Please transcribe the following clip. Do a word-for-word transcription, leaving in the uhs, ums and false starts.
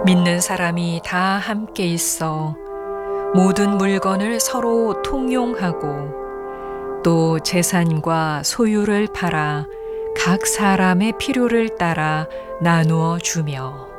믿는 사람이 다 함께 있어 모든 물건을 서로 통용하고 또 재산과 소유를 팔아 각 사람의 필요를 따라 나누어 주며